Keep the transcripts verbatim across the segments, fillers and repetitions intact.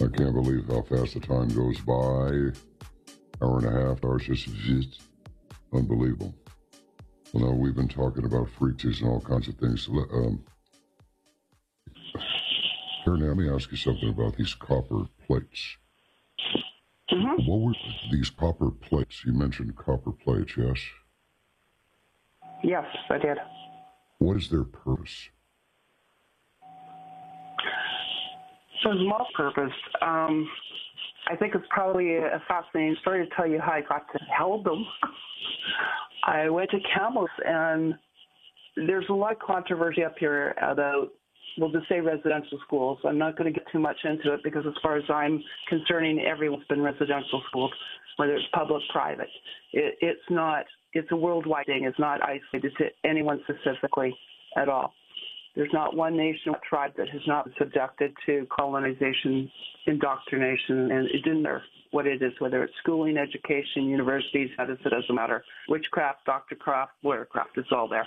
I can't believe how fast the time goes by. Hour and a half, hours just, just unbelievable. Well, now we've been talking about freaks and all kinds of things. Um, here, now, let me ask you something about these copper plates. Mm-hmm. What were these copper plates? You mentioned copper plates, yes? Yes, I did. What is their purpose? So, small purpose. Um, I think it's probably a fascinating story to tell you how I got to held them. I went to Kamloops, and there's a lot of controversy up here about, we'll just say residential schools. I'm not going to get too much into it because as far as I'm concerning, everyone's been residential schools, whether it's public, private. It, it's not, it's a worldwide thing. It's not isolated to anyone specifically at all. There's not one nation or tribe that has not been subjected to colonization, indoctrination, and it didn't matter what it is, whether it's schooling, education, universities, that is, it doesn't matter. Witchcraft, doctor craft, warcraft, it's all there.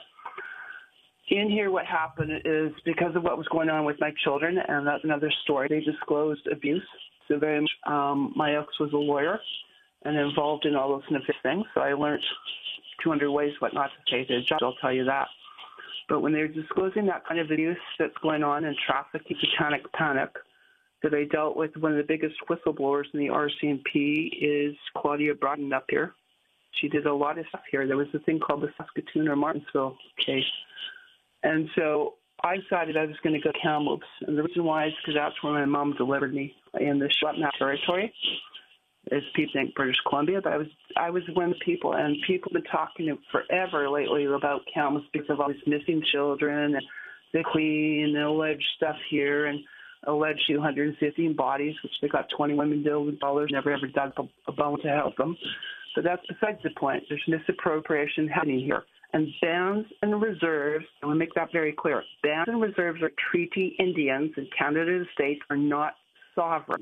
In here, what happened is because of what was going on with my children, and that's another story, they disclosed abuse. So very much, um, my ex was a lawyer and involved in all those nefarious things, so I learned two hundred ways what not to say to a judge, I'll tell you that. But when they're disclosing that kind of abuse that's going on in trafficking, satanic panic, that I dealt with, one of the biggest whistleblowers in the R C M P is Claudia Broughton up here. She did a lot of stuff here. There was a thing called the Saskatoon or Martinsville case. And so I decided I was going to go to Kamloops. And the reason why is because that's where my mom delivered me in the Shatna territory. As people think British Columbia, but I was I was one of the people, and people have been talking forever lately about Kamloops because of all these missing children and the Queen and alleged stuff here and alleged two hundred fifteen bodies, which they got twenty-one million dollars, never ever dug a bone to help them. But that's besides the point. There's misappropriation happening here. And bands and reserves, I want to make that very clear, bands and reserves are treaty Indians, and Canada and the States are not sovereign.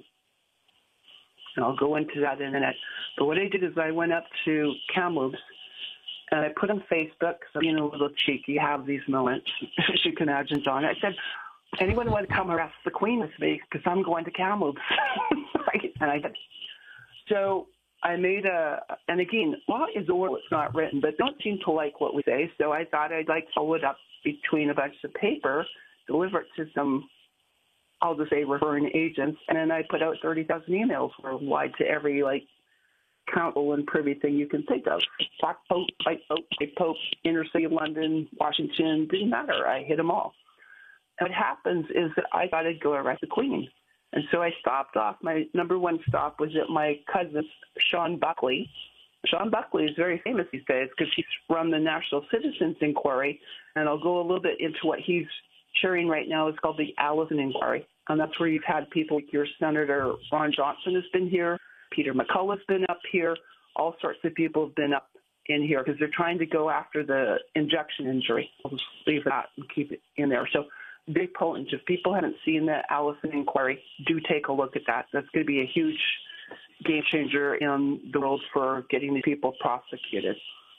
And I'll go into that in a minute. But what I did is I went up to Kamloops, and I put on Facebook, because being a little cheeky, have these moments, as you can imagine, John. I said, anyone want to come harass the Queen with me, because I'm going to Kamloops. And I did. So I made a, and again, law is oral, it's not written, but don't seem to like what we say. So I thought I'd like to pull it up between a bunch of paper, deliver it to some, I'll just say referring agents, and then I put out thirty thousand emails worldwide to every, like, council and privy thing you can think of. Black Pope, White Pope, White Pope, inner city of London, Washington, didn't matter. I hit them all. And what happens is that I got to go arrest the Queen. And so I stopped off. My number one stop was at my cousin, Sean Buckley. Sean Buckley is very famous these days because he's from the National Citizens Inquiry, and I'll go a little bit into what he's chairing right now. It's called the Allison Inquiry. And that's where you've had people like your Senator Ron Johnson has been here, Peter McCullough's been up here, all sorts of people have been up in here because they're trying to go after the injection injury. I'll just leave that and keep it in there. So big potent. If people haven't seen the Allison Inquiry, do take a look at that. That's going to be a huge game changer in the world for getting these people prosecuted.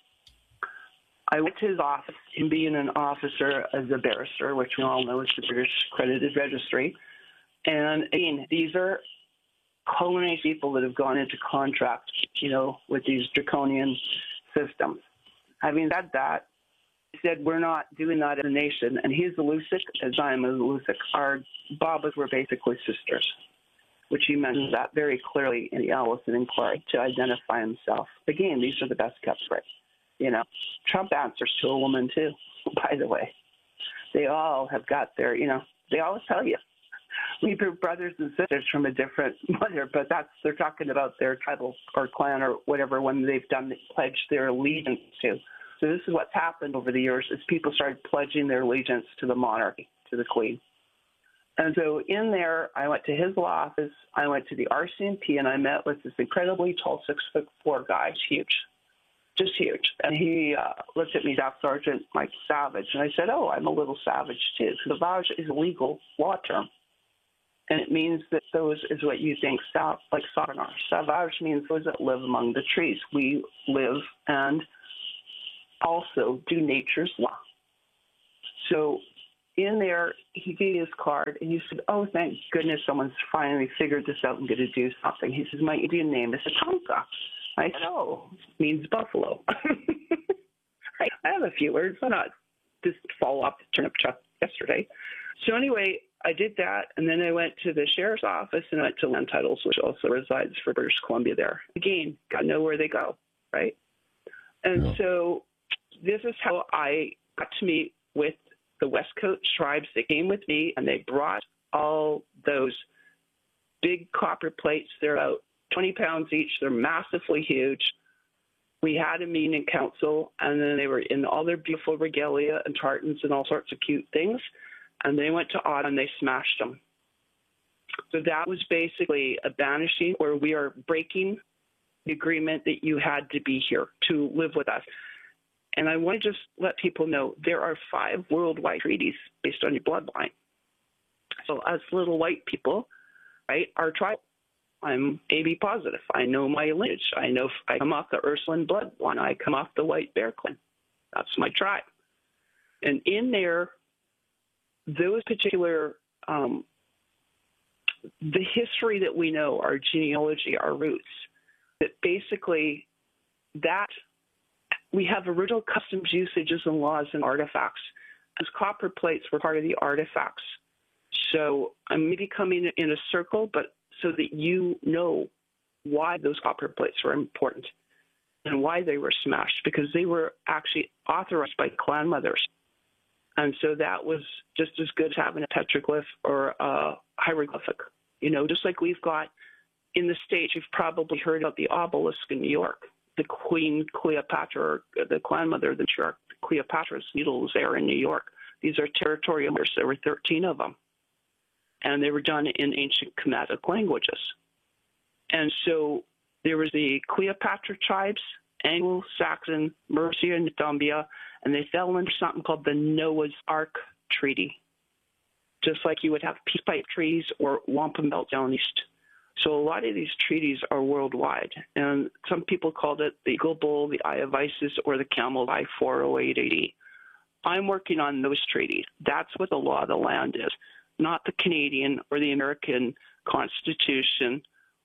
I went to his office, him being an officer as a barrister, which we all know is the British Accredited Registry. And again, these are colonized people that have gone into contract, you know, with these draconian systems. Having said that, he said, we're not doing that as a nation. And he's a Lusic, as I am a Lusic. Our Babas were basically sisters, which he mentions that very clearly in the Allison Inquiry to identify himself. Again, these are the best kept secrets. You know, Trump answers to a woman too, by the way. They all have got their, you know, they always tell you, we were brothers and sisters from a different mother, but that's, they're talking about their tribal or clan or whatever one they've done, pledged their allegiance to. So this is what's happened over the years is people started pledging their allegiance to the monarchy, to the Queen. And so in there, I went to his law office, I went to the R C M P, and I met with this incredibly tall, six foot four guy, huge. Just huge. And he uh, looked at me, Staff Sergeant Mike Savage, and I said, oh, I'm a little savage too. Savage is a legal law term. And it means that those is what you think, like sovereign are. Savage means those that live among the trees. We live and also do nature's law. So in there, he gave me his card, and he said, oh, thank goodness someone's finally figured this out and going to do something. He says, my Indian name is Tatanka. I said, oh, means buffalo. I have a few words. Why not just fall off the turnip truck yesterday? So anyway, I did that, and then I went to the sheriff's office and I went to Land Titles, which also resides for British Columbia there. Again, got to know where they go, right? And yeah. So this is how I got to meet with the West Coast tribes. They came with me, and they brought all those big copper plates. They're about twenty pounds each. They're massively huge. We had a meeting in council, and then they were in all their beautiful regalia and tartans and all sorts of cute things. And they went to Ottawa and they smashed them. So that was basically a banishing, where we are breaking the agreement that you had to be here to live with us. And I want to just let people know there are five worldwide treaties based on your bloodline. So us little white people, right, our tribe, I'm A B positive. I know my lineage. I know I come off the Ursuline bloodline. I come off the White Bear clan. That's my tribe. And in there, those particular, um, the history that we know, our genealogy, our roots, that basically that we have original customs, usages, and laws and artifacts. As copper plates were part of the artifacts. So I'm maybe coming in a circle, but so that you know why those copper plates were important and why they were smashed, because they were actually authorized by clan mothers. And so that was just as good as having a petroglyph or a hieroglyphic. You know, just like we've got in the States, you've probably heard about the obelisk in New York, the Queen Cleopatra, or the clan mother of the New Cleopatra's needles there in New York. These are territorial numbers. There were thirteen of them. And they were done in ancient Kemetic languages. And so there was the Cleopatra tribes, Anglo-Saxon, Mercia, and Northumbria, and they fell under something called the Noah's Ark Treaty, just like you would have peace pipe treaties or wampum belt down east. So a lot of these treaties are worldwide, and some people called it the Eagle Bull, the Eye of Isis, or the Camel I four oh eight A D. I'm working on those treaties. That's what the law of the land is, not the Canadian or the American Constitution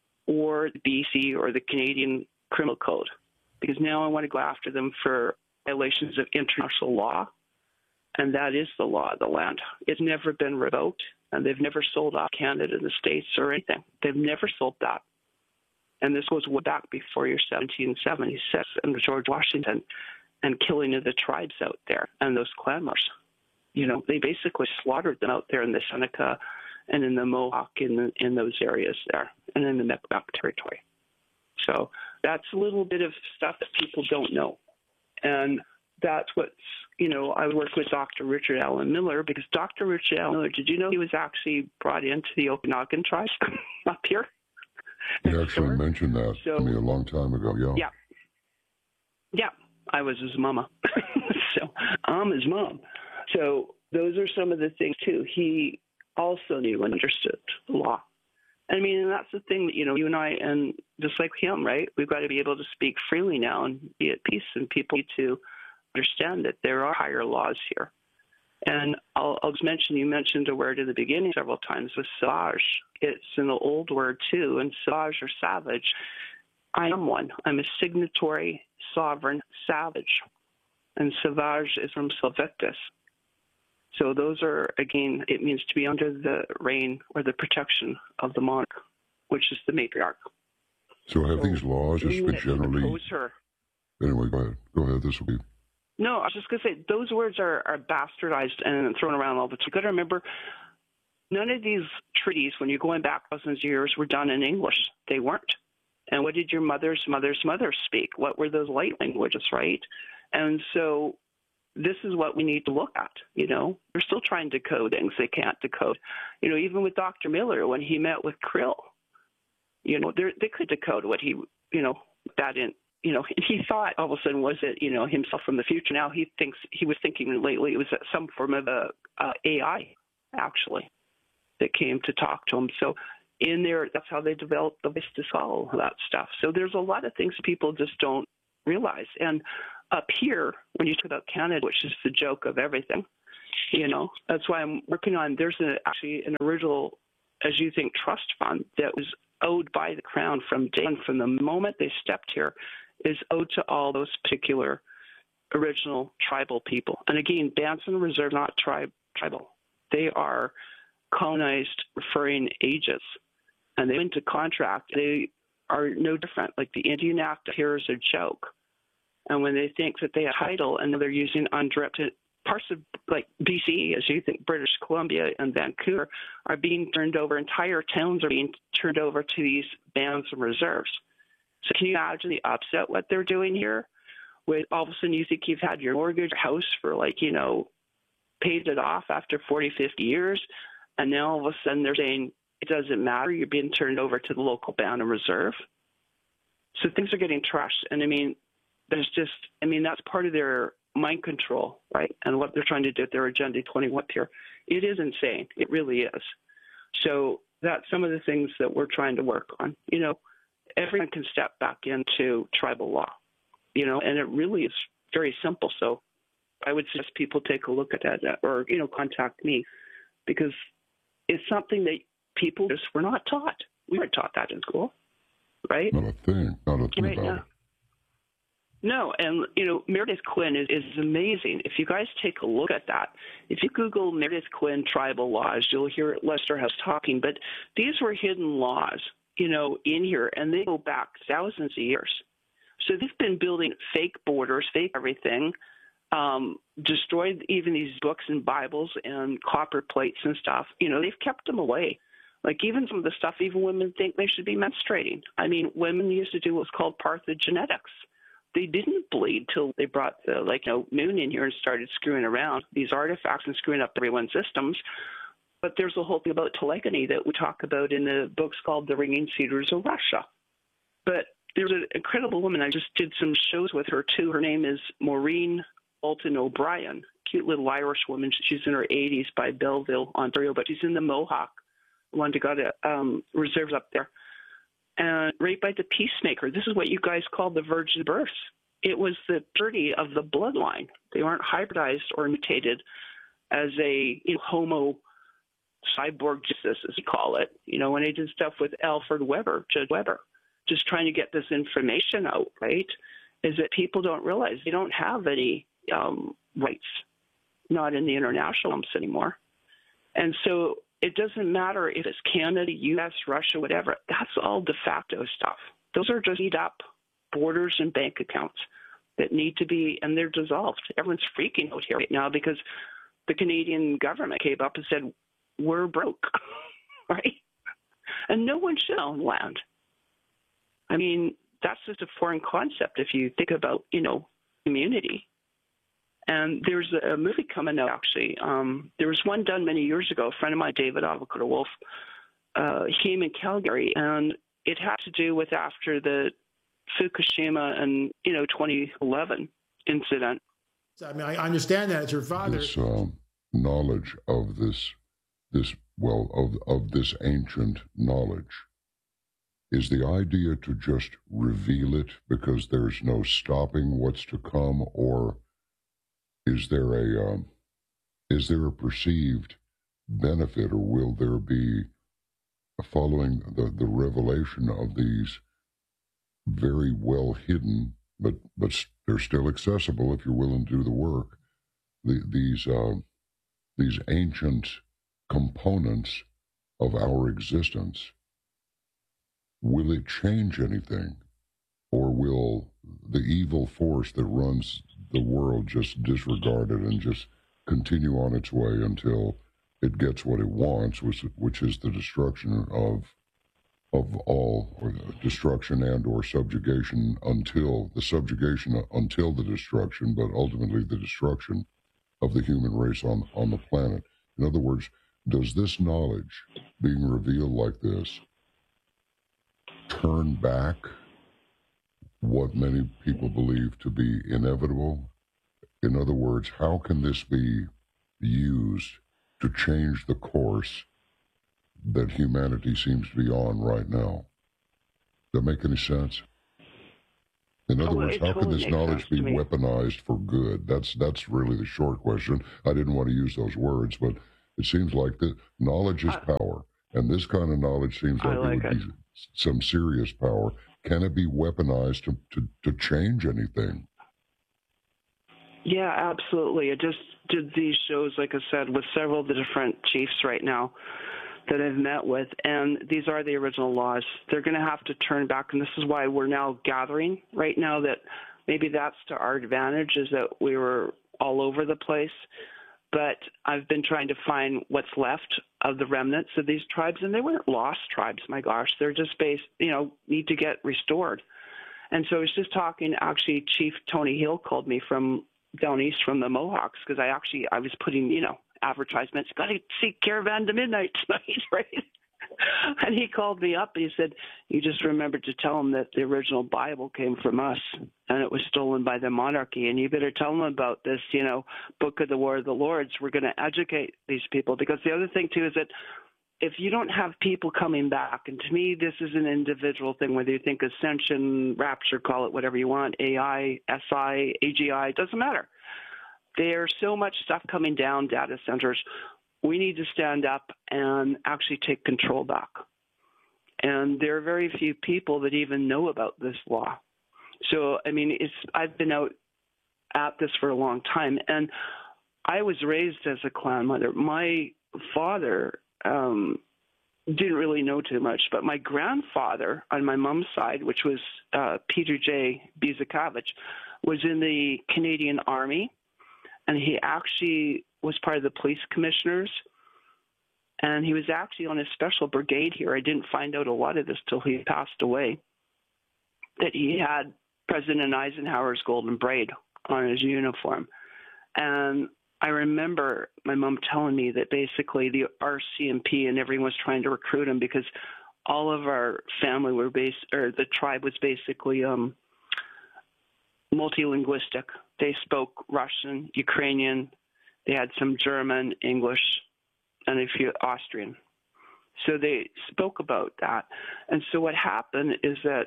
or the B C or the Canadian Criminal Code, because now I want to go after them for violations of international law, and that is the law of the land. It's never been revoked, and they've never sold off Canada and the States or anything. They've never sold that. And this goes way back before your seventeen seventy-six and George Washington and killing of the tribes out there and those clan members. You know, they basically slaughtered them out there in the Seneca and in the Mohawk, in, in those areas there, and in the Micmac territory. So that's a little bit of stuff that people don't know. And that's what's, you know, I work with Doctor Richard Allen Miller, because Doctor Richard Allen Miller, did you know he was actually brought into the Okanagan tribes up here? He actually mentioned that so, to me a long time ago, yeah. Yeah. Yeah, I was his mama. So I'm his mom. So those are some of the things, too. He also knew and understood the law. I mean, and that's the thing that, you know, you and I, and just like him, right, we've got to be able to speak freely now and be at peace, and people need to understand that there are higher laws here. And I'll, I'll just mention, you mentioned a word in the beginning several times with savage. It's an old word, too, and savage or savage. I am one. I'm a signatory, sovereign, savage. And savage is from Silvictus. So those are, again, it means to be under the reign or the protection of the monarch, which is the matriarch. So have so these laws just been generally... Her. Anyway, go ahead. Go ahead. This will be... No, I was just going to say, those words are, are bastardized and thrown around all the time. You've got to remember, none of these treaties, when you're going back thousands of years, were done in English. They weren't. And what did your mother's mother's mother speak? What were those light languages, right? And so... this is what we need to look at, you know. They're still trying to decode things they can't decode. You know, even with Doctor Miller, when he met with Krill, you know, they could decode what he, you know, that in, you know, and he thought all of a sudden, was it, you know, himself from the future? Now he thinks, he was thinking lately it was some form of a, a A I, actually, that came to talk to him. So in there, that's how they developed the voice to solve that stuff. So there's a lot of things people just don't realize. And up here, when you talk about Canada, which is the joke of everything, You know, that's why I'm working on, there's a, actually an original, as you think, trust fund that was owed by the Crown from day one, from the moment they stepped here, is owed to all those particular original tribal people. And again, bands and reserve not tribe tribal. They are colonized referring ages. And they went into contract. They are no different. Like the Indian Act here is a joke. And when they think that they have title and they're using undirected parts of like B C, as you think, British Columbia and Vancouver are being turned over, entire towns are being turned over to these bands and reserves. So can you imagine the upset what they're doing here? With all of a sudden you think you've had your mortgage house for like, you know, paid it off after forty, fifty years. And now all of a sudden they're saying it doesn't matter. You're being turned over to the local band and reserve. So things are getting trashed. And I mean, there's just, I mean, that's part of their mind control, right? And what they're trying to do with their Agenda twenty-one here. It is insane. It really is. So that's some of the things that we're trying to work on. You know, everyone can step back into tribal law, you know, and it really is very simple. So I would suggest people take a look at that or, you know, contact me because it's something that people just were not taught. We weren't taught that in school, right? Not a thing. Not a thing right about now. it. No, and, you know, Meredith Quinn is, is amazing. If you guys take a look at that, if you Google Meredith Quinn tribal laws, you'll hear Lester House talking, but these were hidden laws, you know, in here, and they go back thousands of years. So they've been building fake borders, fake everything, um, destroyed even these books and Bibles and copper plates and stuff. You know, they've kept them away. Like even some of the stuff, even women think they should be menstruating. I mean, women used to do what's called parthenogenetics. They didn't bleed till they brought the, like, you know, moon in here and started screwing around these artifacts and screwing up everyone's systems. But there's a whole thing about telegony that we talk about in the books called The Ringing Cedars of Russia. But there's an incredible woman. I just did some shows with her, too. Her name is Maureen Alton O'Brien, cute little Irish woman. She's in her eighties by Belleville, Ontario, but she's in the Mohawk, one that got a um, reserves up there. And right by the peacemaker, this is what you guys call the virgin births. It was the purity of the bloodline. They weren't hybridized or mutated as a, you know, homo cyborg justice, as we call it. You know, when they did stuff with Alfred Weber, Judge Weber, just trying to get this information out, right, is that people don't realize they don't have any um, rights, not in the international ones anymore. And so it doesn't matter if it's Canada, U S, Russia, whatever. That's all de facto stuff. Those are just eat up borders and bank accounts that need to be, and they're dissolved. Everyone's freaking out here right now because the Canadian government came up and said, we're broke, right? And no one should own land. I mean, that's just a foreign concept if you think about, you know, community. And there's a movie coming out, actually. Um, there was one done many years ago. A friend of mine, David Avocado Wolf, uh, he came in Calgary, and it had to do with after the Fukushima and, you know, twenty eleven incident. I mean, I understand that it's your father. This um, knowledge of this, this well, of of this ancient knowledge, is the idea to just reveal it because there's no stopping what's to come, or is there a um, is there a perceived benefit, or will there be, following the, the revelation of these very well hidden, but but they're still accessible if you're willing to do the work, the, these uh, these ancient components of our existence? Will it change anything, or will the evil force that runs the world just disregard it and just continue on its way until it gets what it wants, which, which is the destruction of of all, or the destruction and or subjugation until the subjugation until the destruction, but ultimately the destruction of the human race on, on the planet? In other words, does this knowledge being revealed like this turn back what many people believe to be inevitable? In other words, how can this be used to change the course that humanity seems to be on right now? Does that make any sense? In other Oh, words, it how can totally this makes knowledge sense be to me. weaponized for good? That's that's really the short question. I didn't want to use those words, but it seems like the knowledge is I, power, and this kind of knowledge seems I like it like would it. be some serious power. Can it be weaponized to, to, to change anything? Yeah, absolutely. I just did these shows, like I said, with several of the different chiefs right now that I've met with, and these are the original laws. They're going to have to turn back, and this is why we're now gathering right now, that maybe that's to our advantage, is that we were all over the place. But I've been trying to find what's left of the remnants of these tribes, and they weren't lost tribes, my gosh. They're just based, you know, need to get restored. And so I was just talking, actually, Chief Tony Hill called me from down east from the Mohawks, because I actually, I was putting, you know, advertisements, got to see Caravan to Midnight tonight, right? And he called me up and he said, you just remembered to tell him that the original Bible came from us and it was stolen by the monarchy. And you better tell them about this, you know, Book of the War of the Lords. We're going to educate these people. Because the other thing, too, is that if you don't have people coming back, and to me, this is an individual thing, whether you think ascension, rapture, call it whatever you want, A I, S I, A G I, it doesn't matter. There's so much stuff coming down, data centers. We need to stand up and actually take control back. And there are very few people that even know about this law. So, I mean, it's I've been out at this for a long time, and I was raised as a clan mother. My father um, didn't really know too much, but my grandfather on my mom's side, which was uh, Peter J. Bizakavich, was in the Canadian Army, and he actually was part of the police commissioners, and he was actually on a special brigade here. I didn't find out a lot of this till he passed away, that he had President Eisenhower's golden braid on his uniform. And I remember my mom telling me that basically the R C M P and everyone was trying to recruit him because all of our family were based, or the tribe was basically um, multilinguistic. They spoke Russian, Ukrainian, they had some German, English, and a few Austrian. So they spoke about that. And so what happened is that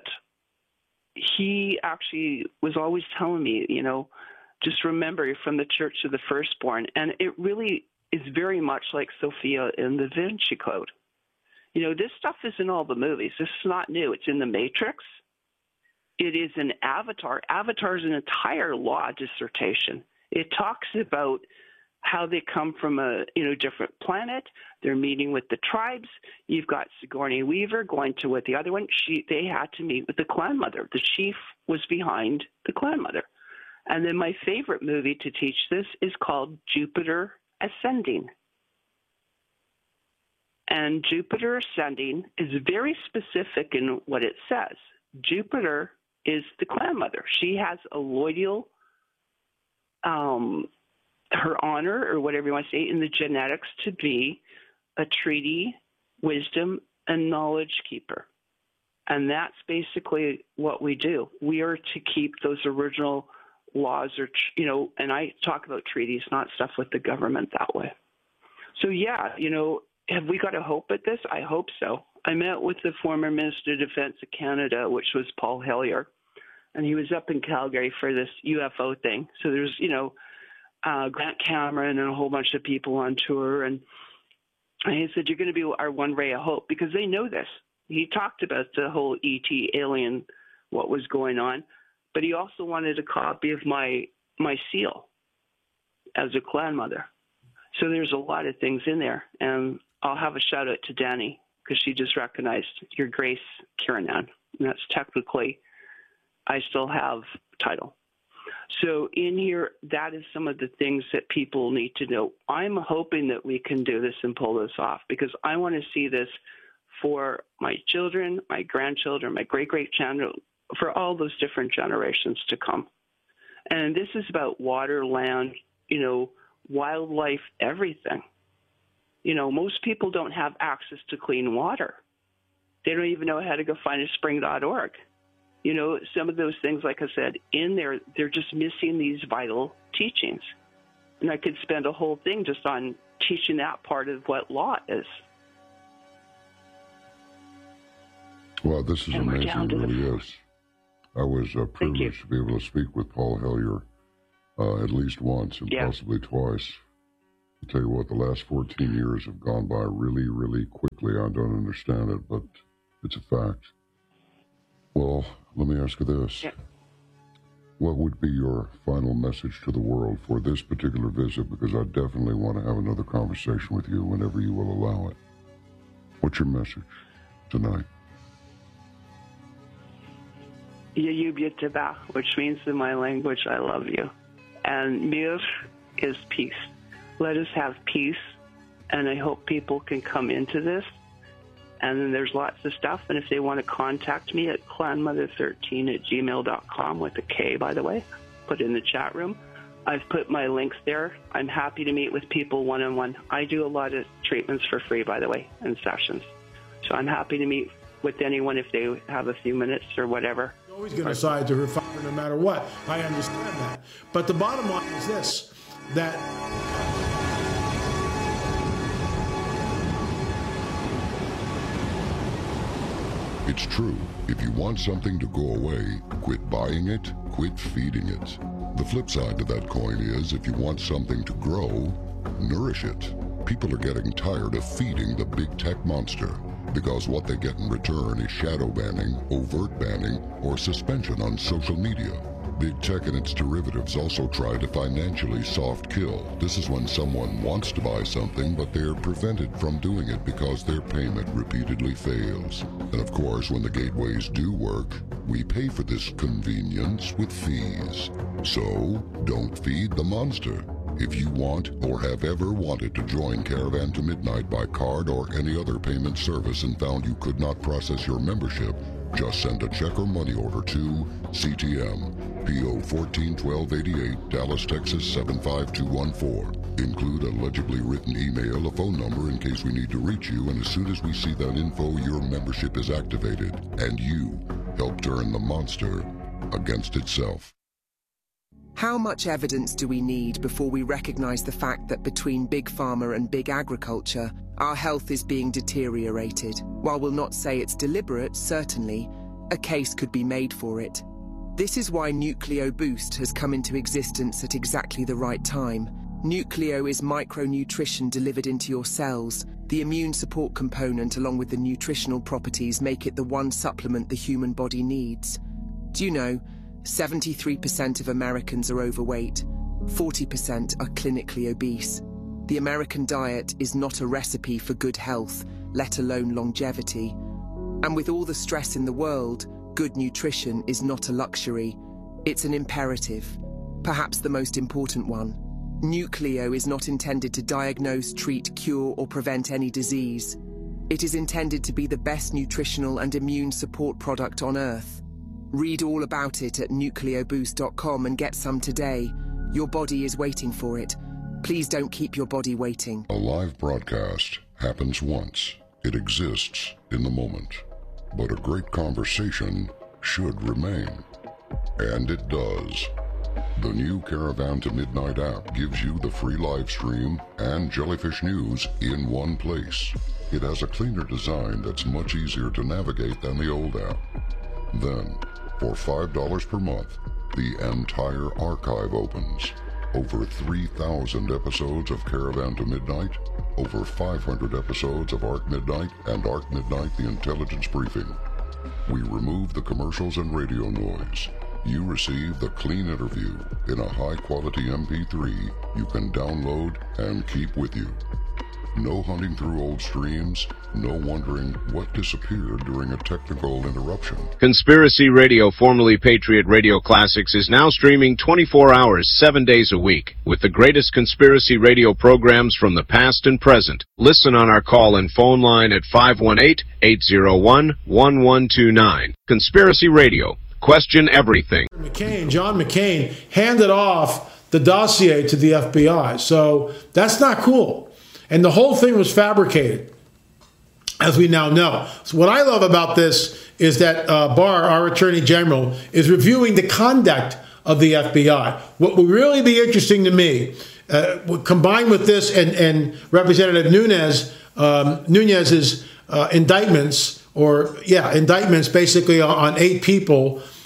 he actually was always telling me, you know, just remember you're from the Church of the Firstborn. And it really is very much like Sophia in the Da Vinci Code. You know, this stuff is in all the movies. This is not new. It's in The Matrix. It is an Avatar. Avatar is an entire law dissertation. It talks about how they come from a you know different planet. They're meeting with the tribes. You've got Sigourney Weaver going to with the other one. She they had to meet with the clan mother. The chief was behind the clan mother. And then my favorite movie to teach this is called Jupiter Ascending. And Jupiter Ascending is very specific in what it says. Jupiter is the clan mother. She has a loyal, um, her honor, or whatever you want to say, in the genetics to be a treaty, wisdom, and knowledge keeper. And that's basically what we do. We are to keep those original laws, or, you know, and I talk about treaties, not stuff with the government that way. So, yeah, you know, have we got a hope at this? I hope so. I met with the former Minister of Defense of Canada, which was Paul Hellyer, and he was up in Calgary for this U F O thing. So there's, you know, uh, Grant Cameron and a whole bunch of people on tour. And, and he said, you're going to be our one ray of hope, because they know this. He talked about the whole E T alien, what was going on, but he also wanted a copy of my my seal as a clan mother. So there's a lot of things in there. And I'll have a shout out to Danny, because she just recognized your Grace Kiranan. And that's technically, I still have title. So in here, that is some of the things that people need to know. I'm hoping that we can do this and pull this off, because I want to see this for my children, my grandchildren, my great-great-grandchildren, for all those different generations to come. And this is about water, land, you know, wildlife, everything. You know, most people don't have access to clean water. They don't even know how to go find a spring dot org. You know, some of those things, like I said, in there, they're just missing these vital teachings. And I could spend a whole thing just on teaching that part of what law is. Well, this is And we're amazing. down It to the- really is. I was uh, privileged to be able to speak with Paul Hellyer uh, at least once and yeah. possibly twice. I'll tell you what, the last fourteen years have gone by really, really quickly. I don't understand it, but it's a fact. Well, let me ask you this. Yeah. What would be your final message to the world for this particular visit? Because I definitely want to have another conversation with you whenever you will allow it. What's your message tonight? Yeyubyataba, which means in my language, I love you. And mir is peace. Let us have peace, and I hope people can come into this. And then there's lots of stuff, and if they want to contact me at clanmother thirteen at gmail dot com, with a K, by the way, put it in the chat room. I've put my links there. I'm happy to meet with people one-on-one. I do a lot of treatments for free, by the way, and sessions. So I'm happy to meet with anyone if they have a few minutes or whatever. You're always going to side to her father no matter what. I understand that. But the bottom line is this, that... It's true. If you want something to go away, quit buying it, quit feeding it. The flip side to that coin is, if you want something to grow, nourish it. People are getting tired of feeding the big tech monster, because what they get in return is shadow banning, overt banning, or suspension on social media. Big tech and its derivatives also try to financially soft kill. This is when someone wants to buy something, but they're prevented from doing it because their payment repeatedly fails. And of course, when the gateways do work, we pay for this convenience with fees. So, don't feed the monster. If you want or have ever wanted to join Caravan to Midnight by card or any other payment service and found you could not process your membership, just send a check or money order to C T M, P O fourteen twelve eighty-eight, Dallas, Texas seven five two one four. Include a legibly written email, a phone number in case we need to reach you, and as soon as we see that info, your membership is activated, and you help turn the monster against itself. How much evidence do we need before we recognize the fact that between Big Pharma and Big Agriculture, our health is being deteriorated? While we'll not say it's deliberate, certainly, a case could be made for it. This is why Nucleo Boost has come into existence at exactly the right time. Nucleo is micronutrition delivered into your cells. The immune support component along with the nutritional properties make it the one supplement the human body needs. Do you know, seventy-three percent of Americans are overweight, forty percent are clinically obese. The American diet is not a recipe for good health, let alone longevity. And with all the stress in the world, good nutrition is not a luxury, it's an imperative, perhaps the most important one. Nucleo is not intended to diagnose, treat, cure, or prevent any disease. It is intended to be the best nutritional and immune support product on Earth. Read all about it at nucleo boost dot com and get some today. Your body is waiting for it. Please don't keep your body waiting. A live broadcast happens once. It exists in the moment. But a great conversation should remain. And it does. The new Caravan to Midnight app gives you the free live stream and Jellyfish News in one place. It has a cleaner design that's much easier to navigate than the old app. Then, for five dollars per month, the entire archive opens. Over three thousand episodes of Caravan to Midnight, over five hundred episodes of Arc Midnight and Arc Midnight The Intelligence Briefing. We remove the commercials and radio noise. You receive the clean interview in a high-quality M P three you can download and keep with you. No hunting through old streams, no wondering what disappeared during a technical interruption. Conspiracy Radio, formerly Patriot Radio Classics, is now streaming twenty-four hours, seven days a week, with the greatest conspiracy radio programs from the past and present. Listen on our call and phone line at five one eight, eight zero one, one one two nine. Conspiracy Radio. Question everything. McCain, John McCain, handed off the dossier to the F B I. So that's not cool. And the whole thing was fabricated, as we now know. So what I love about this is that uh, Barr, our Attorney General, is reviewing the conduct of the F B I. What will really be interesting to me, uh, combined with this and, and Representative Nunes, um, Nunez's uh, indictments, or, yeah, indictments basically on, on eight people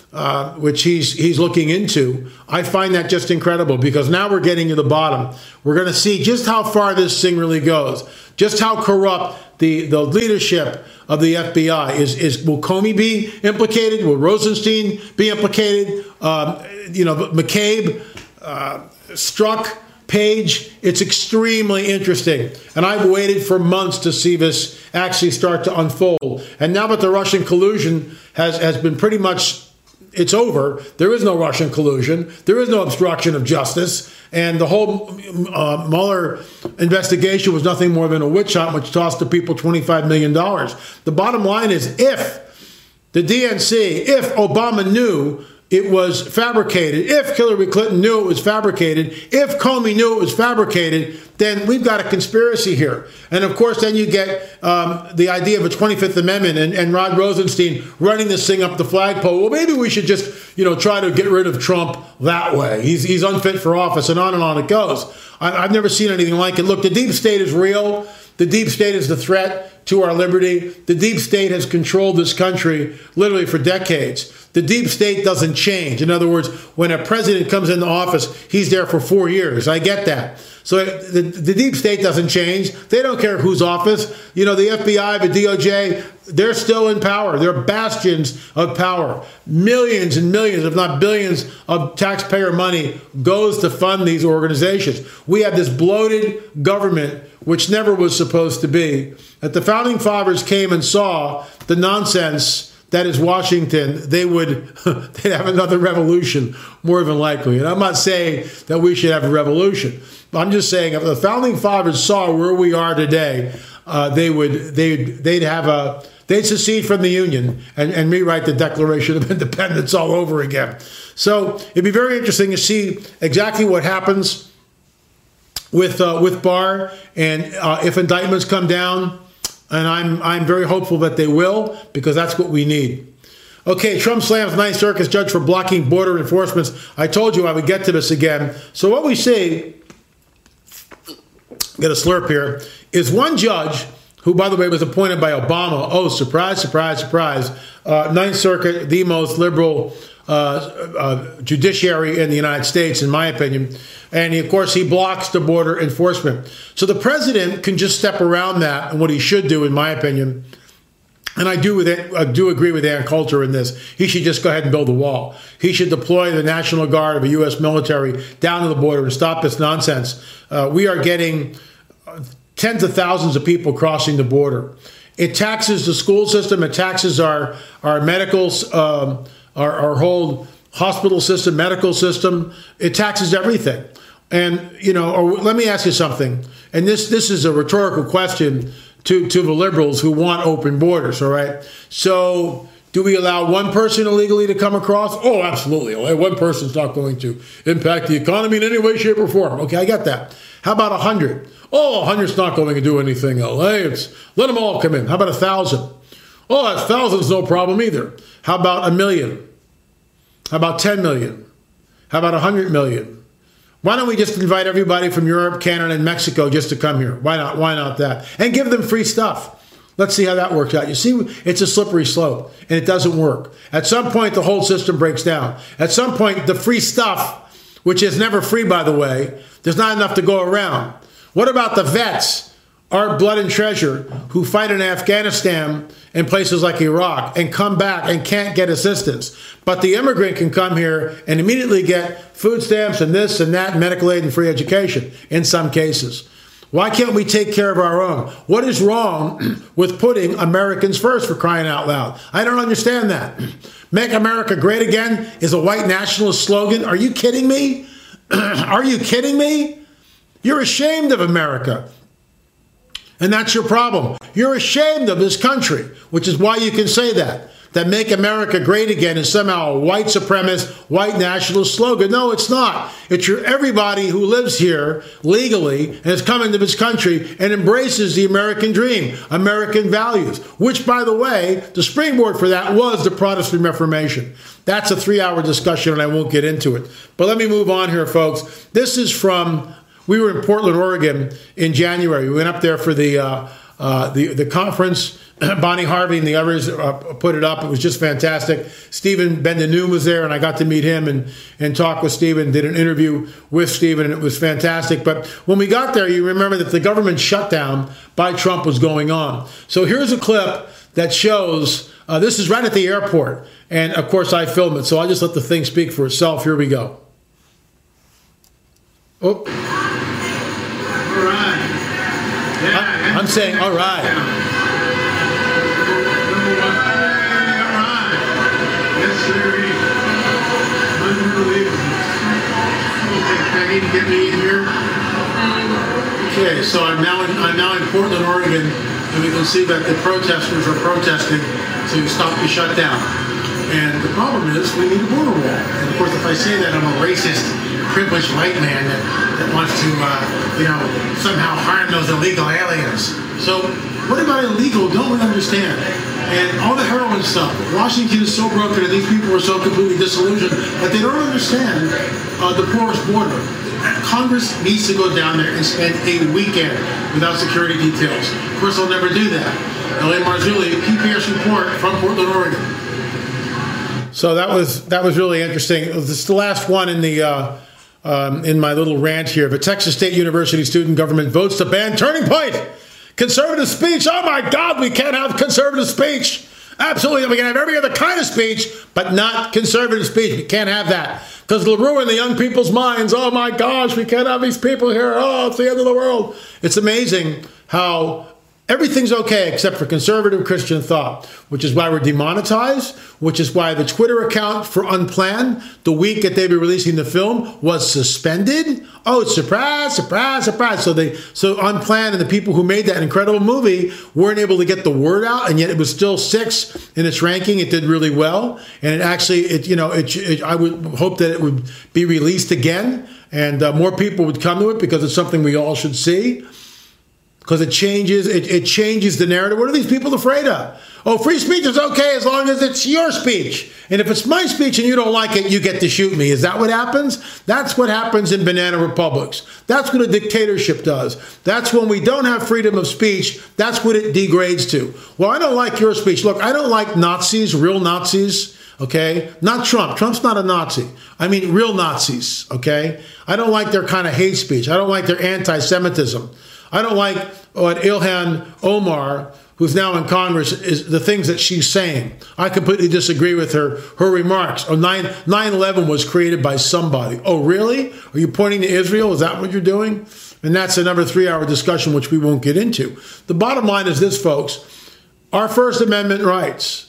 uh, which he's he's looking into. I find that just incredible, because now we're getting to the bottom. We're going to see just how far this thing really goes, just how corrupt the, the leadership of the F B I is. Is will Comey be implicated? Will Rosenstein be implicated? Um, you know, McCabe, uh, Strzok, Page. It's extremely interesting, and I've waited for months to see this actually start to unfold. And now that the Russian collusion has has been pretty much, it's over. There is no Russian collusion. There is no obstruction of justice. And the whole uh, Mueller investigation was nothing more than a witch hunt, which cost the people twenty-five million dollars. The bottom line is, if the D N C, if Obama knew it was fabricated, if Hillary Clinton knew it was fabricated, if Comey knew it was fabricated, then we've got a conspiracy here. And of course, then you get um, the idea of a twenty-fifth Amendment and, and Rod Rosenstein running this thing up the flagpole. Well, maybe we should just, you know, try to get rid of Trump that way. He's, he's unfit for office, and on and on it goes. I, I've never seen anything like it. Look, the deep state is real. The deep state is the threat to our liberty. The deep state has controlled this country literally for decades. The deep state doesn't change. In other words, when a president comes into office, he's there for four years. I get that. So the, the deep state doesn't change. They don't care whose office. You know, the F B I, the D O J, they're still in power. They're bastions of power. Millions and millions, if not billions, of taxpayer money goes to fund these organizations. We have this bloated government, which never was supposed to be. That the founding fathers came and saw the nonsense that is Washington, they would they'd have another revolution, more than likely. And I'm not saying that we should have a revolution. I'm just saying, if the founding fathers saw where we are today, uh, they would they'd they'd have a they'd secede from the Union and, and rewrite the Declaration of Independence all over again. So it'd be very interesting to see exactly what happens with uh, with Barr, and uh, if indictments come down. And I'm I'm very hopeful that they will, because that's what we need. Okay, Trump slams Ninth Circuit judge for blocking border enforcement. I told you I would get to this again. So what we see, get a slurp here, is one judge, who, by the way, was appointed by Obama. Oh, surprise, surprise, surprise. Uh, Ninth Circuit, the most liberal uh, uh, judiciary in the United States, in my opinion. And, he, of course, he blocks the border enforcement. So the president can just step around that, and what he should do, in my opinion, and I do with it, I do agree with Ann Coulter in this, he should just go ahead and build a wall. He should deploy the National Guard of the U S military down to the border and stop this nonsense. Uh, we are getting tens of thousands of people crossing the border. It taxes the school system. It taxes our, our medicals, um, our, our whole hospital system, medical system. It taxes everything. And, you know, or let me ask you something. And this this is a rhetorical question to, to the liberals who want open borders, all right? So do we allow one person illegally to come across? Oh, absolutely. One person's not going to impact the economy in any way, shape, or form. Okay, I get that. How about a hundred? Oh, a hundred's not going to do anything. Hey, it's, let them all come in. How about a thousand? Oh, a thousand's no problem either. How about a million? How about ten million? How about one hundred million? Why don't we just invite everybody from Europe, Canada, and Mexico just to come here? Why not? Why not that? And give them free stuff. Let's see how that works out. You see, it's a slippery slope, and it doesn't work. At some point, the whole system breaks down. At some point, the free stuff, which is never free, by the way, there's not enough to go around. What about the vets, our blood and treasure, who fight in Afghanistan and places like Iraq and come back and can't get assistance? But the immigrant can come here and immediately get food stamps and this and that, and medical aid and free education in some cases. Why can't we take care of our own? What is wrong with putting Americans first, for crying out loud? I don't understand that. Make America great again is a white nationalist slogan. Are you kidding me? Are you kidding me? You're ashamed of America. And that's your problem. You're ashamed of this country, which is why you can say that. That make America great again is somehow a white supremacist, white nationalist slogan. No, it's not. It's your everybody who lives here legally and has come into this country and embraces the American dream, American values, which, by the way, the springboard for that was the Protestant Reformation. That's a three-hour discussion, and I won't get into it. But let me move on here, folks. This is from, we were in Portland, Oregon in January. We went up there for the uh, uh, the, the conference Bonnie Harvey and the others uh, put it up. It was just fantastic. Stephen Ben-Danoon was there, and I got to meet him and, and talk with Stephen, did an interview with Stephen, and it was fantastic. But when we got there, you remember that the government shutdown by Trump was going on. So here's a clip that shows, uh, this is right at the airport, and of course I filmed it, so I'll just let the thing speak for itself. Here we go. Oh. All right. Yeah, I'm saying, all right. To get me in here. Okay, so I'm now in, I'm now in Portland, Oregon, and we can see that the protesters are protesting to stop the shutdown. And the problem is we need a border wall. And of course, if I say that, I'm a racist, privileged white man that, that wants to, uh, you know, somehow harm those illegal aliens. So what about illegal? Don't we understand? And all the heroin stuff. Washington is so broken and these people are so completely disillusioned that they don't understand uh, the porous border. Congress needs to go down there and spend a weekend without security details. Of course, they'll never do that. L A Marzulli, P P S report from Portland, Oregon. So that was that was really interesting. This is the last one in the uh, um, in my little rant here. The Texas State University student government votes to ban Turning Point. Conservative speech. Oh my God, we can't have conservative speech. Absolutely, we can have every other kind of speech, but not conservative speech. We can't have that because it'll ruin the young people's minds. Oh my gosh, we can't have these people here. Oh, it's the end of the world. It's amazing how everything's okay except for conservative Christian thought, which is why we're demonetized, which is why the Twitter account for Unplanned, the week that they were releasing the film, was suspended. Oh, surprise, surprise, surprise. So they, so Unplanned and the people who made that incredible movie weren't able to get the word out, and yet it was still sixth in its ranking. It did really well. And it actually, it, you know, it, it, I would hope that it would be released again and uh, more people would come to it because it's something we all should see. Because it changes, it, it changes the narrative. What are these people afraid of? Oh, free speech is okay as long as it's your speech. And if it's my speech and you don't like it, you get to shoot me. Is that what happens? That's what happens in banana republics. That's what a dictatorship does. That's when we don't have freedom of speech. That's what it degrades to. Well, I don't like your speech. Look, I don't like Nazis, real Nazis. Okay, not Trump. Trump's not a Nazi. I mean, real Nazis. Okay, I don't like their kind of hate speech. I don't like their anti-Semitism. I don't like what Ilhan Omar, who's now in Congress, is the things that she's saying. I completely disagree with her her remarks. Oh, nine eleven was created by somebody. Oh, really? Are you pointing to Israel? Is that what you're doing? And that's another three-hour discussion, which we won't get into. The bottom line is this, folks. Our First Amendment rights,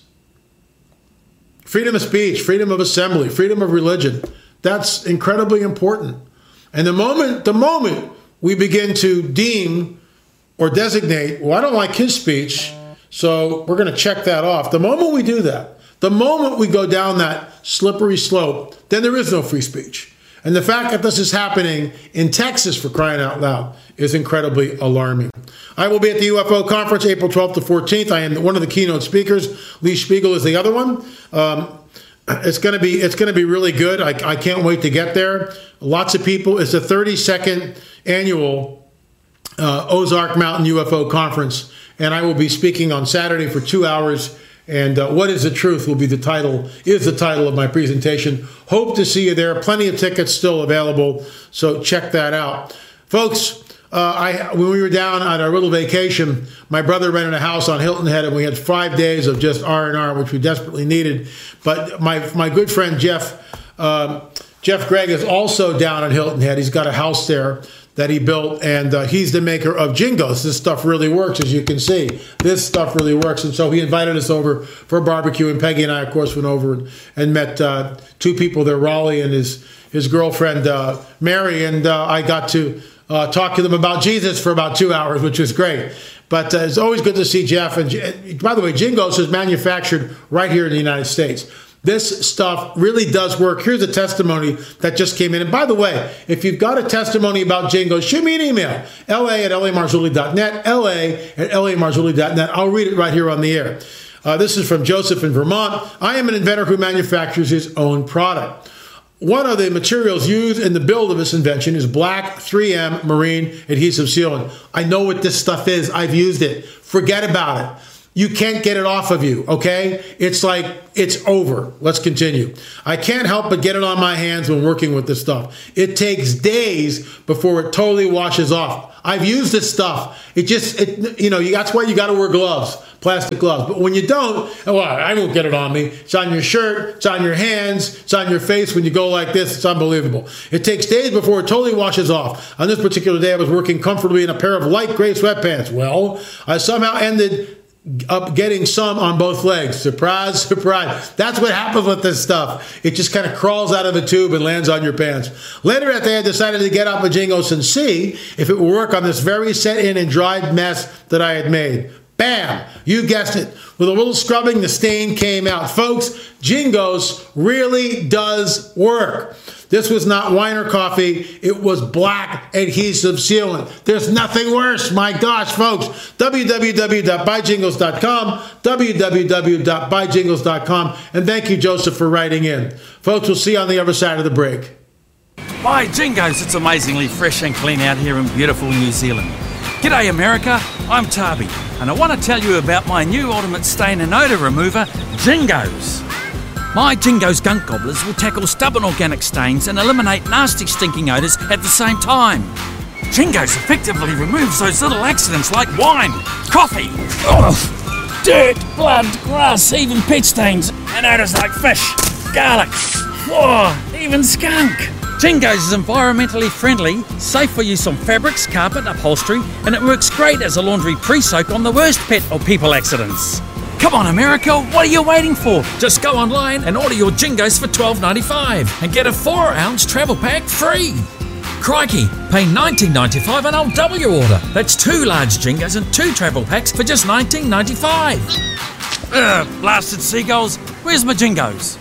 freedom of speech, freedom of assembly, freedom of religion, that's incredibly important. And the moment, the moment we begin to deem or designate, well, I don't like his speech, so we're going to check that off. The moment we do that, the moment we go down that slippery slope, then there is no free speech. And the fact that this is happening in Texas, for crying out loud, is incredibly alarming. I will be at the U F O conference April twelfth to fourteenth. I am one of the keynote speakers. Lee Spiegel is the other one. Um, It's going to be it's going to be really good. I, I can't wait to get there. Lots of people. It's the thirty-second annual uh, Ozark Mountain U F O conference, and I will be speaking on Saturday for two hours. And uh, What is the Truth will be the title, is the title of my presentation. Hope to see you there. Plenty of tickets still available, so check that out. Folks, uh, I when we were down on our little vacation, my brother rented a house on Hilton Head, and we had five days of just R and R, which we desperately needed. But my my good friend Jeff um, Jeff Gregg is also down on Hilton Head. He's got a house there that he built, and uh, he's the maker of Jingos. This stuff really works, as you can see. This stuff really works, and so he invited us over for a barbecue, and Peggy and I, of course, went over and, and met uh, two people there, Raleigh and his, his girlfriend, uh, Mary, and uh, I got to uh, talk to them about Jesus for about two hours, which was great. But uh, it's always good to see Jeff. And by the way, Jingos is manufactured right here in the United States. This stuff really does work. Here's a testimony that just came in. And by the way, if you've got a testimony about Jingos, shoot me an email, L A at L A Marzulli dot net, L A at L A Marzulli dot net. I'll read it right here on the air. Uh, this is from Joseph in Vermont. I am an inventor who manufactures his own product. One of the materials used in the build of this invention is black three M marine adhesive sealant. I know what this stuff is. I've used it. Forget about it. you can't get it off of you, okay? It's like, it's over. Let's continue. I can't help but get it on my hands when working with this stuff. It takes days before it totally washes off. I've used this stuff. It just, it, you know, that's why you got to wear gloves, plastic gloves. But when you don't, well, I won't get it on me. It's on your shirt. It's on your hands. It's on your face. When you go like this, it's unbelievable. It takes days before it totally washes off. On this particular day, I was working comfortably in a pair of light gray sweatpants. Well, I somehow ended up getting some on both legs. Surprise, surprise. That's what happens with this stuff. It just kind of crawls out of a tube and lands on your pants. Later that day, I decided to get out my Jingos and see if it would work on this very set in and dried mess that I had made. Bam! You guessed it. With a little scrubbing, the stain came out. Folks, Jingos really does work. This was not wine or coffee. It was black adhesive sealant. There's nothing worse. My gosh, folks. w w w dot buy jingles dot com, w w w dot buy jingles dot com. And thank you, Joseph, for writing in. Folks, we'll see you on the other side of the break. By Jingos, it's amazingly fresh and clean out here in beautiful New Zealand. G'day America, I'm Tarby, and I want to tell you about my new ultimate stain and odour remover, Jingos. My Jingos gunk gobblers will tackle stubborn organic stains and eliminate nasty stinking odours at the same time. Jingos effectively removes those little accidents like wine, coffee, ugh, dirt, blood, grass, even pet stains, and odours like fish, garlic, whoa, even skunk. Jingos is environmentally friendly, safe for use on fabrics, carpet, upholstery, and it works great as a laundry pre-soak on the worst pet or people accidents. Come on, America, what are you waiting for? Just go online and order your Jingos for twelve ninety-five and get a four ounce travel pack free. Crikey, pay nineteen ninety-five and I'll double your order. That's two large Jingos and two travel packs for just nineteen ninety-five. Ugh, blasted seagulls, where's my Jingos?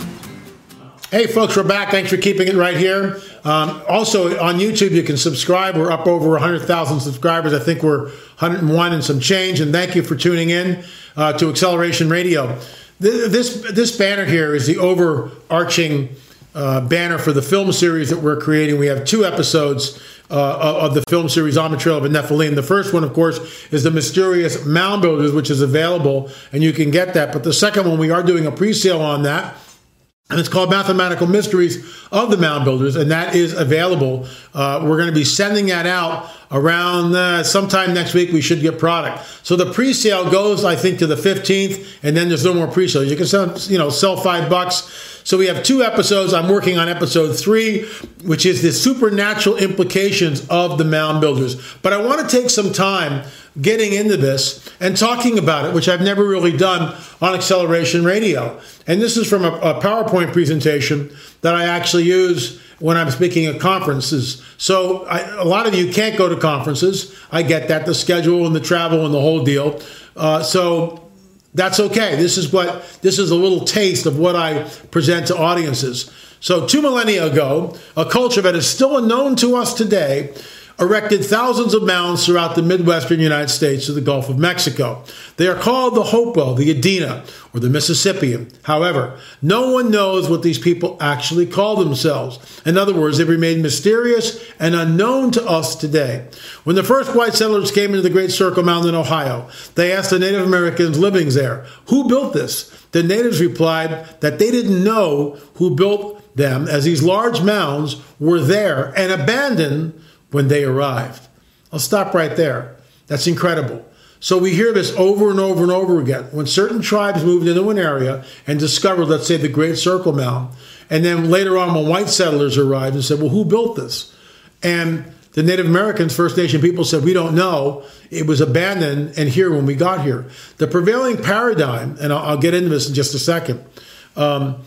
Hey, folks, we're back. Thanks for keeping it right here. Um, also, on YouTube, you can subscribe. We're up over one hundred thousand subscribers. I think we're one hundred and one and some change. And thank you for tuning in uh, to Acceleration Radio. This, this banner here is the overarching uh, banner for the film series that we're creating. We have two episodes uh, of the film series On the Trail of a Nephilim. The first one, of course, is The Mysterious Mound Builders, which is available, and you can get that. But the second one, we are doing a pre-sale on that. And it's called Mathematical Mysteries of the Mound Builders, and that is available. Uh, we're going to be sending that out around uh, sometime next week. We should get product. So the pre-sale goes, I think, to the fifteenth, and then there's no more pre-sale. You can sell, you know, sell five bucks. So we have two episodes. I'm working on episode three, which is the supernatural implications of the mound builders. But I want to take some time getting into this and talking about it, which I've never really done on Acceleration Radio. And this is from a, a PowerPoint presentation that I actually use when I'm speaking at conferences. So I, a lot of you can't go to conferences. I get that, the schedule and the travel and the whole deal. Uh, so that's okay. This is what this is a little taste of what I present to audiences. So two millennia ago, a culture that is still unknown to us today erected thousands of mounds throughout the Midwestern United States to the Gulf of Mexico. They are called the Hopewell, the Adena, or the Mississippian. However, no one knows what these people actually call themselves. In other words, they've remained mysterious and unknown to us today. When the first white settlers came into the Great Circle Mound in Ohio, they asked the Native Americans living there, who built this? The natives replied that they didn't know who built them, as these large mounds were there and abandoned when they arrived. I'll stop right there. That's incredible. So we hear this over and over and over again. When certain tribes moved into an area and discovered, let's say, the Great Circle Mound, and then later on when white settlers arrived and said, well, who built this? And the Native Americans, First Nation people said, we don't know. It was abandoned and here when we got here. The prevailing paradigm, and I'll, I'll get into this in just a second, um,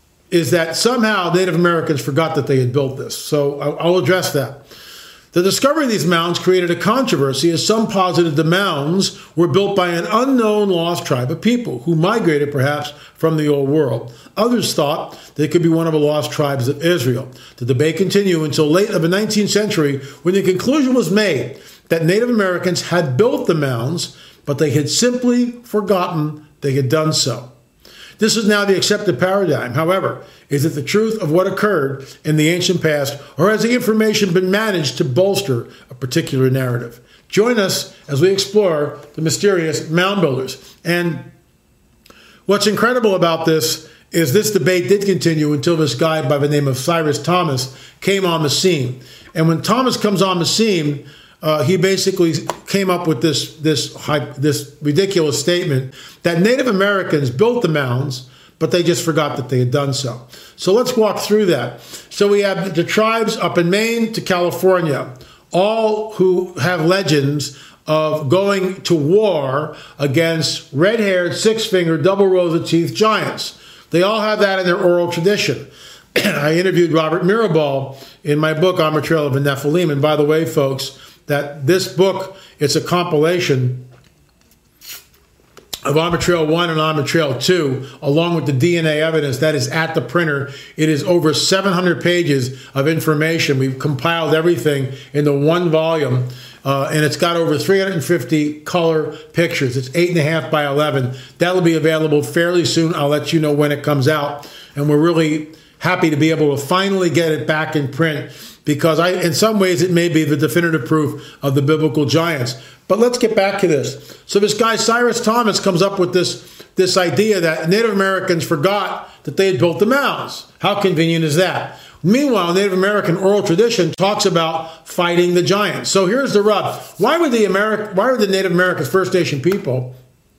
is that somehow Native Americans forgot that they had built this. So I'll, I'll address that. The discovery of these mounds created a controversy, as some posited the mounds were built by an unknown lost tribe of people who migrated perhaps from the old world. Others thought they could be one of the lost tribes of Israel. The debate continued until late of the nineteenth century, when the conclusion was made that Native Americans had built the mounds, but they had simply forgotten they had done so. This is now the accepted paradigm. However, is it the truth of what occurred in the ancient past, or has the information been managed to bolster a particular narrative? Join us as we explore the mysterious mound builders. And what's incredible about this is this debate did continue until this guy by the name of Cyrus Thomas came on the scene. And when Thomas comes on the scene, uh, he basically came up with this, this, this ridiculous statement that Native Americans built the mounds, but they just forgot that they had done so. So let's walk through that. So we have the tribes up in Maine to California, all who have legends of going to war against red-haired, six-fingered, double-rows-of-teeth giants. They all have that in their oral tradition. I interviewed Robert Mirabal in my book, On the Trail of the Nephilim. And by the way, folks, that this book, it's a compilation of On the Trail one and On the Trail two, along with the D N A evidence that is at the printer. It is over seven hundred pages of information. We've compiled everything into one volume, uh, and it's got over three hundred fifty color pictures. It's eight and a half by eleven. That'll be available fairly soon. I'll let you know when it comes out. And we're really happy to be able to finally get it back in print, because I, in some ways it may be the definitive proof of the biblical giants. But let's get back to this. So this guy, Cyrus Thomas, comes up with this, this idea that Native Americans forgot that they had built the mounds. How convenient is that? Meanwhile, Native American oral tradition talks about fighting the giants. So here's the rub. Why would the, Ameri- why would the Native American First Nation people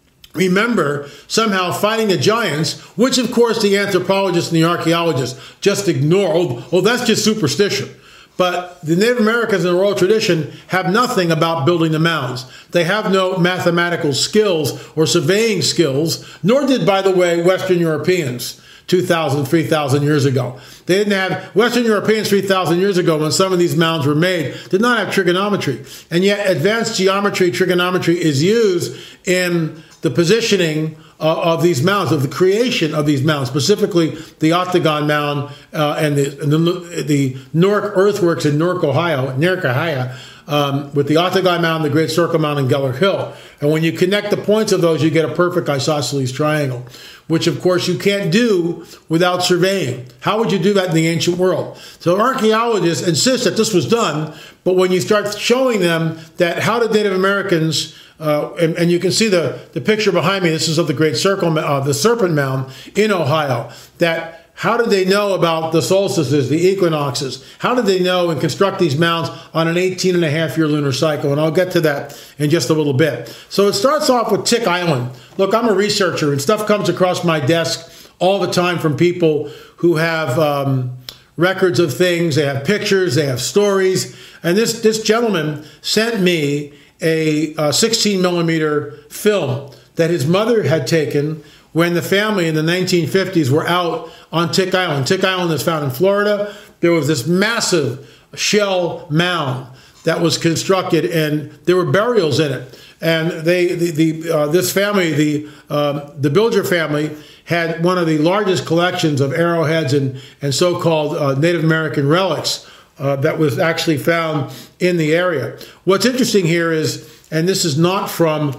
remember somehow fighting the giants, which of course the anthropologists and the archaeologists just ignore? Oh, oh that's just superstition. But the Native Americans in the oral tradition have nothing about building the mounds. They have no mathematical skills or surveying skills, nor did, by the way, Western Europeans two thousand, three thousand years ago. They didn't have, Western Europeans three thousand years ago, when some of these mounds were made, did not have trigonometry. And yet advanced geometry, trigonometry is used in the positioning uh, of these mounds, of the creation of these mounds, specifically the Octagon Mound uh, and the, and the, the Newark earthworks in Newark, Ohio, Newark, Ohio, um, with the Octagon Mound, the Great Circle Mound, and Geller Hill. And when you connect the points of those, you get a perfect isosceles triangle, which of course you can't do without surveying. How would you do that in the ancient world? So archaeologists insist that this was done, but when you start showing them that how did Native Americans, uh, and, and you can see the, the picture behind me, this is of the Great Circle, uh, the Serpent Mound in Ohio, that how did they know about the solstices, the equinoxes? How did they know and construct these mounds on an eighteen and a half year lunar cycle? And I'll get to that in just a little bit. So it starts off with Tick Island. Look, I'm a researcher, and stuff comes across my desk all the time from people who have um, records of things. They have pictures, they have stories. And this, this gentleman sent me a, a sixteen millimeter film that his mother had taken when the family in the nineteen fifties were out on Tick Island. Tick Island is found in Florida. There was this massive shell mound that was constructed, and there were burials in it. And they, the, the uh, this family, the um, the Bilger family, had one of the largest collections of arrowheads and and so-called uh, Native American relics uh, that was actually found in the area. What's interesting here is, and this is not from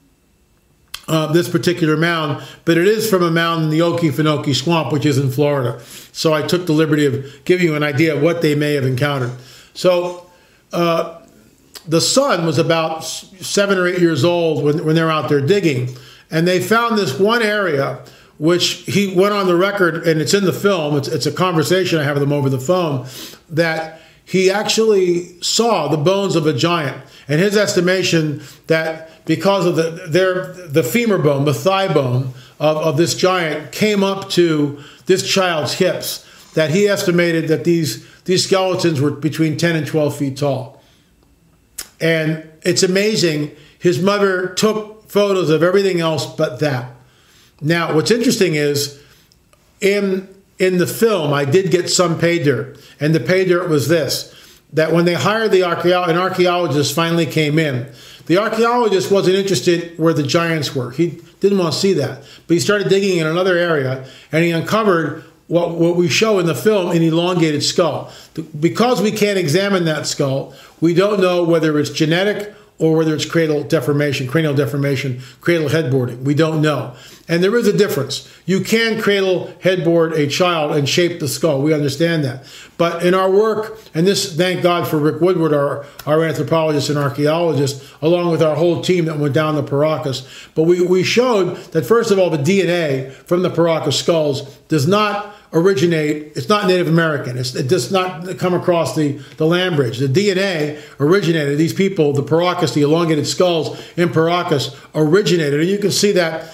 Uh, this particular mound, but it is from a mound in the Okefenokee Swamp, which is in Florida. So I took the liberty of giving you an idea of what they may have encountered. So uh, the son was about seven or eight years old when, when they were out there digging, and they found this one area which he went on the record, and it's in the film, it's, it's a conversation I have with him over the phone, that he actually saw the bones of a giant. And his estimation that because of the their the femur bone, the thigh bone of, of this giant came up to this child's hips, that he estimated that these these skeletons were between ten and twelve feet tall. And it's amazing. His mother took photos of everything else but that. Now, what's interesting is in in the film, I did get some pay dirt, and the pay dirt was this. That when they hired the archaeologist, an archaeologist finally came in. The archaeologist wasn't interested where the giants were. He didn't want to see that. But he started digging in another area, and he uncovered what, what we show in the film, an elongated skull. Because we can't examine that skull, we don't know whether it's genetic or whether it's cradle deformation, cranial deformation, cradle headboarding. We don't know. And there is a difference. You can cradle headboard a child and shape the skull. We understand that. But in our work, and this, thank God for Rick Woodward, our, our anthropologist and archaeologist, along with our whole team that went down the Paracas. But we, we showed that, first of all, the D N A from the Paracas skulls does not originate, it's not Native American. It's, it does not come across the, the land bridge. The D N A originated, these people, the Paracas, the elongated skulls in Paracas originated. And you can see that